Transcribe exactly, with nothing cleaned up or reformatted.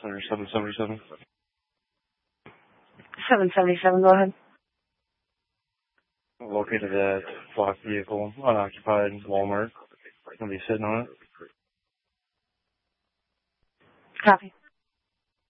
Center seven seventy-seven. seven seventy-seven, go ahead. Located at block vehicle, unoccupied Walmart. Gonna be sitting on it. Copy.